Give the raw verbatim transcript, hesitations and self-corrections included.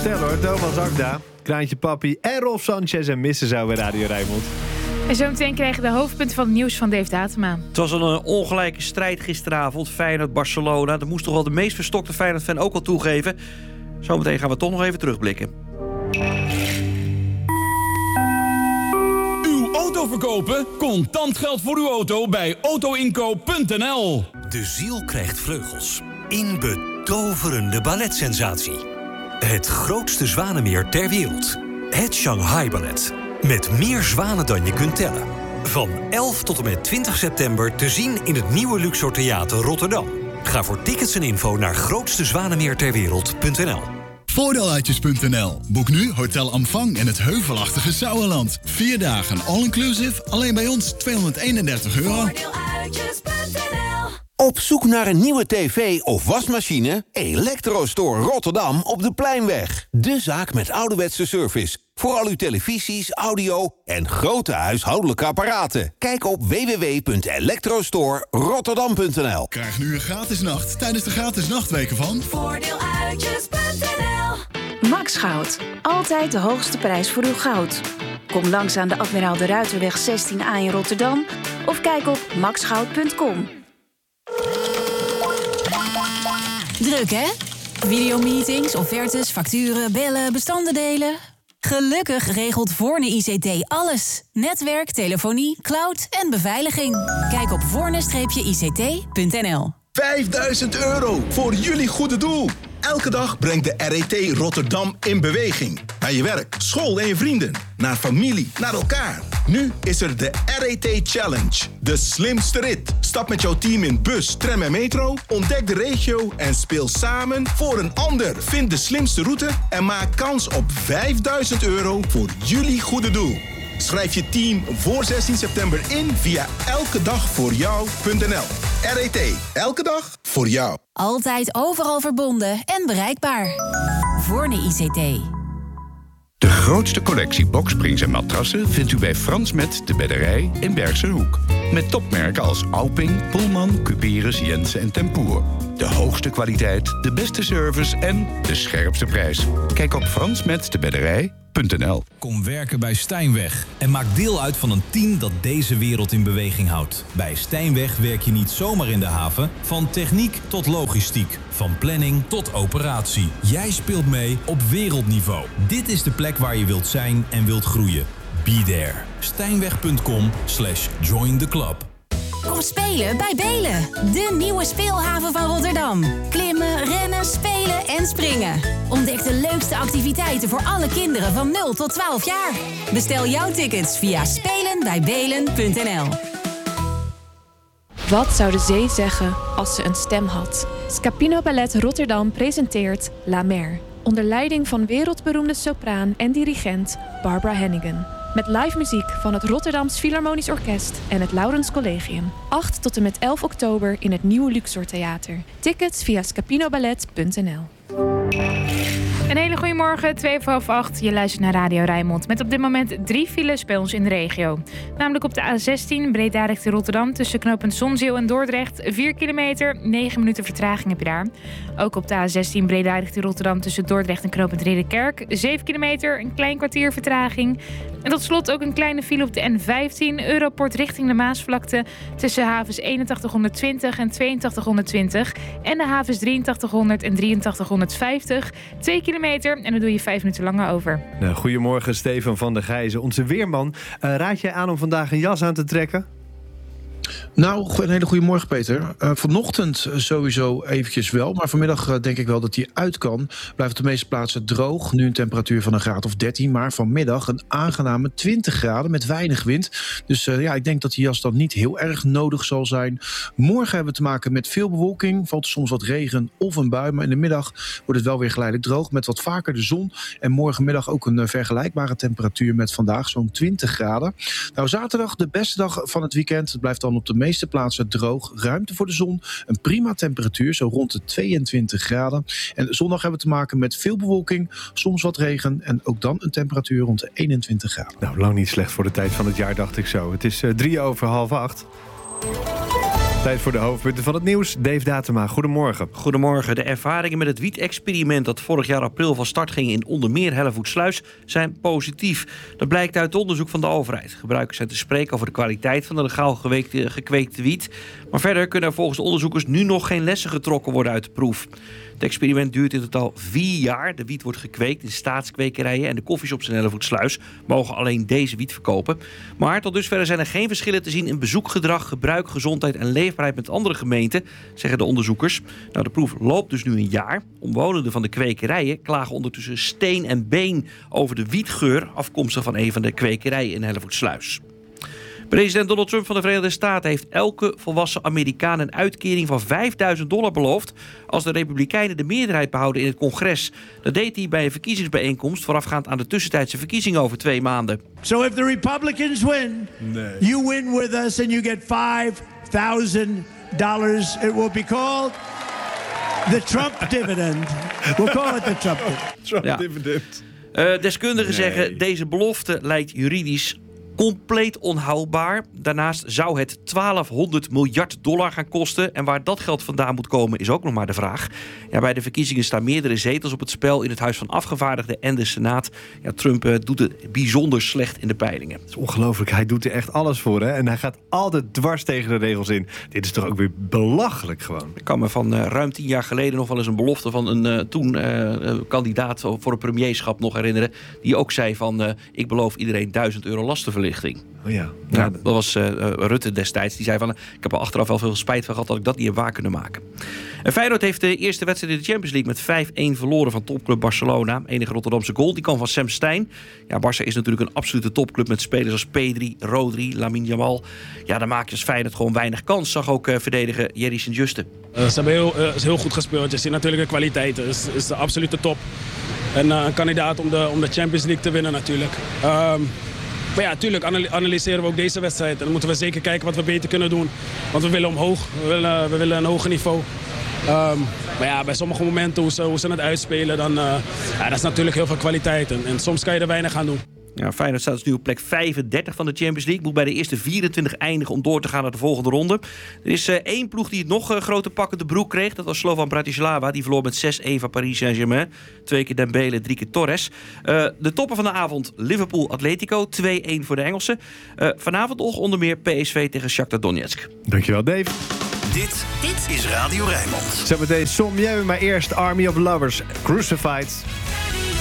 Stel hoor, Thomas Akda, Kraantje Papi en Rolf Sanchez en Missen zou bij Radio Rijnmond. En zometeen krijgen de hoofdpunten van het nieuws van Dave Datema. Het was een ongelijke strijd gisteravond. Feyenoord-Barcelona. Dat moest toch wel de meest verstokte Feyenoord-fan ook wel toegeven. Zometeen gaan we toch nog even terugblikken. Uw auto verkopen? Contant geld voor uw auto bij autoinkoop punt n l. De ziel krijgt vleugels. In betoverende balletsensatie. Het grootste zwanenmeer ter wereld. Het Shanghai Ballet. Met meer zwanen dan je kunt tellen. Van elf tot en met twintig september te zien in het nieuwe Luxor Theater Rotterdam. Ga voor tickets en info naar grootste zwanenmeer ter wereld punt n l. Voordeeluitjes punt n l. Boek nu Hotel Amfang in het heuvelachtige Sauerland. Vier dagen all-inclusive, alleen bij ons tweehonderdeenendertig euro. Voordeeluitjes punt n l. Op zoek naar een nieuwe tv of wasmachine? Electrostore Rotterdam op de Pleinweg. De zaak met ouderwetse service. Voor al uw televisies, audio en grote huishoudelijke apparaten. Kijk op w w w punt electrostore rotterdam punt n l. Krijg nu een gratis nacht tijdens de gratis nachtweken van Voordeeluitjes punt n l. Max Goud. Altijd de hoogste prijs voor uw goud. Kom langs aan de Admiraal de Ruiterweg zestien A in Rotterdam. Of kijk op max goud punt com. Druk, hè? Videomeetings, offertes, facturen, bellen, bestanden delen. Gelukkig regelt Voorne I C T alles. Netwerk, telefonie, cloud en beveiliging. Kijk op voorne I C T punt n l. vijfduizend euro voor jullie goede doel. Elke dag brengt de R E T Rotterdam in beweging. Naar je werk, school en je vrienden. Naar familie, naar elkaar. Nu is er de R E T Challenge. De slimste rit. Stap met jouw team in bus, tram en metro. Ontdek de regio en speel samen voor een ander. Vind de slimste route en maak kans op vijfduizend euro voor jullie goede doel. Schrijf je team voor zestien september in via elkedagvoorjou punt n l. R E T. Elke dag voor jou. Altijd overal verbonden en bereikbaar. Voorne I C T. De grootste collectie boksprings en matrassen vindt u bij Frans Met de Bedderij in Bergse Hoek. Met topmerken als Alping, Pullman, Cuperus, Jensen en Tempoer. De hoogste kwaliteit, de beste service en de scherpste prijs. Kijk op frans met de bedderij punt n l. Kom werken bij Stijnweg en maak deel uit van een team dat deze wereld in beweging houdt. Bij Stijnweg werk je niet zomaar in de haven. Van techniek tot logistiek. Van planning tot operatie. Jij speelt mee op wereldniveau. Dit is de plek waar je wilt zijn en wilt groeien. Be there. Stijnweg punt com slash join the club. Kom spelen bij Belen, de nieuwe speelhaven van Rotterdam. Klimmen, rennen, spelen en springen. Ontdek de leukste activiteiten voor alle kinderen van nul tot twaalf jaar. Bestel jouw tickets via spelen bij belen punt n l. Wat zou de zee zeggen als ze een stem had? Scapino Ballet Rotterdam presenteert La Mer. Onder leiding van wereldberoemde sopraan en dirigent Barbara Hannigan. Met live muziek van het Rotterdams Philharmonisch Orkest en het Laurens Collegium. acht tot en met elf oktober in het nieuwe Luxor Theater. Tickets via scapinoballet punt n l. Een hele goede morgen, twee voor half acht. Je luistert naar Radio Rijnmond met op dit moment drie files bij ons in de regio. Namelijk op de A zestien Breda richting Rotterdam tussen knooppunt Zonzeel en Dordrecht. vier kilometer, negen minuten vertraging heb je daar. Ook op de A zestien Breda richting Rotterdam tussen Dordrecht en knooppunt Ridderkerk. zeven kilometer, een klein kwartier vertraging. En tot slot ook een kleine file op de N vijftien Europort richting de Maasvlakte tussen havens eenentachtig honderdtwintig en tweeëntachtig honderdtwintig. En de havens drieëntachtig honderd en drieëntachtig honderdvijftig. twee kilometer en dan doe je vijf minuten langer over. Nou, goedemorgen, Steven van der Gijzen, onze weerman. Uh, raad jij aan om vandaag een jas aan te trekken? Nou, een hele goede morgen, Peter. Uh, vanochtend sowieso eventjes wel, maar vanmiddag uh, denk ik wel dat hij uit kan. Blijft op de meeste plaatsen droog. Nu een temperatuur van een graad of dertien, maar vanmiddag een aangename twintig graden met weinig wind. Dus uh, ja, ik denk dat die jas dan niet heel erg nodig zal zijn. Morgen hebben we te maken met veel bewolking. Valt er soms wat regen of een bui, maar in de middag wordt het wel weer geleidelijk droog met wat vaker de zon. En morgenmiddag ook een uh, vergelijkbare temperatuur met vandaag, zo'n twintig graden. Nou, zaterdag de beste dag van het weekend. Het blijft dan op de meeste plaatsen droog, ruimte voor de zon, een prima temperatuur, zo rond de tweeëntwintig graden. En zondag hebben we te maken met veel bewolking, soms wat regen en ook dan een temperatuur rond de eenentwintig graden. Nou, lang niet slecht voor de tijd van het jaar, dacht ik zo. Het is uh, drie over half acht. Tijd voor de hoofdpunten van het nieuws. Dave Datema, goedemorgen. Goedemorgen. De ervaringen met het wiet-experiment dat vorig jaar april van start ging in onder meer Hellevoetsluis zijn positief. Dat blijkt uit onderzoek van de overheid. Gebruikers zijn te spreken over de kwaliteit van de legaal geweekte, gekweekte wiet. Maar verder kunnen er volgens de onderzoekers nu nog geen lessen getrokken worden uit de proef. Het experiment duurt in totaal vier jaar. De wiet wordt gekweekt in staatskwekerijen en de koffieshops in Hellevoetsluis mogen alleen deze wiet verkopen. Maar tot dusver zijn er geen verschillen te zien in bezoekgedrag, gebruik, gezondheid en leefbaarheid met andere gemeenten, zeggen de onderzoekers. Nou, de proef loopt dus nu een jaar. Omwonenden van de kwekerijen klagen ondertussen steen en been over de wietgeur afkomstig van een van de kwekerijen in Hellevoetsluis. President Donald Trump van de Verenigde Staten heeft elke volwassen Amerikaan een uitkering van vijfduizend dollar beloofd als de Republikeinen de meerderheid behouden in het congres. Dat deed hij bij een verkiezingsbijeenkomst voorafgaand aan de tussentijdse verkiezingen over twee maanden. So if the Republicans win, nee. you win with us and you get five thousand dollars. It will be called the Trump dividend. We'll call it the Trump dividend. Trump ja. dividend. Uh, deskundigen Nee. zeggen deze belofte lijkt juridisch compleet onhoudbaar. Daarnaast zou het twaalfhonderd miljard dollar gaan kosten. En waar dat geld vandaan moet komen is ook nog maar de vraag. Ja, bij de verkiezingen staan meerdere zetels op het spel in het Huis van Afgevaardigden en de Senaat. Ja, Trump uh, doet het bijzonder slecht in de peilingen. Het is ongelooflijk. Hij doet er echt alles voor. Hè? En hij gaat altijd dwars tegen de regels in. Dit is toch ook weer belachelijk gewoon. Ik kan me van uh, ruim tien jaar geleden nog wel eens een belofte van een uh, toen uh, uh, kandidaat voor een premierschap nog herinneren. Die ook zei van uh, ik beloof iedereen duizend euro lastenverlichting. Oh ja. Ja, dat was uh, Rutte destijds. Die zei van, ik heb er achteraf wel veel spijt van gehad dat ik dat niet heb waar kunnen maken. En Feyenoord heeft de eerste wedstrijd in de Champions League met vijf-een verloren van topclub Barcelona. Enige Rotterdamse goal, die kwam van Sam Stein. Ja, Barça is natuurlijk een absolute topclub met spelers als Pedri, Rodri, Lamine Yamal. Ja, dan maak je als Feyenoord gewoon weinig kans, zag ook uh, verdediger Jerry Sint-Juste. Uh, ze hebben heel, uh, heel goed gespeeld. Je ziet natuurlijk de kwaliteit. Het is, is de absolute top. En uh, een kandidaat om de, om de Champions League te winnen natuurlijk. Um, Maar ja, natuurlijk analyseren we ook deze wedstrijd. En dan moeten we zeker kijken wat we beter kunnen doen. Want we willen omhoog. We willen, we willen een hoger niveau. Um, maar ja, bij sommige momenten hoe ze, hoe ze het uitspelen, dan uh, ja, dat is natuurlijk heel veel kwaliteit. En, en soms kan je er weinig aan doen. Ja, Feyenoord staat dus nu op plek vijfendertig van de Champions League. Moet bij de eerste vierentwintig eindigen om door te gaan naar de volgende ronde. Er is uh, één ploeg die het nog uh, grote pakken de broek kreeg. Dat was Slovan Bratislava. Die verloor met zes-een van Paris Saint-Germain. Twee keer Dembele, drie keer Torres. Uh, de toppen van de avond Liverpool Atletico. twee-een voor de Engelsen. Uh, vanavond nog onder meer P S V tegen Shakhtar Donetsk. Dankjewel, Dave. Dit, dit is Radio Rijnmond. Zometeen Sommieu, maar eerst Army of Lovers, Crucified.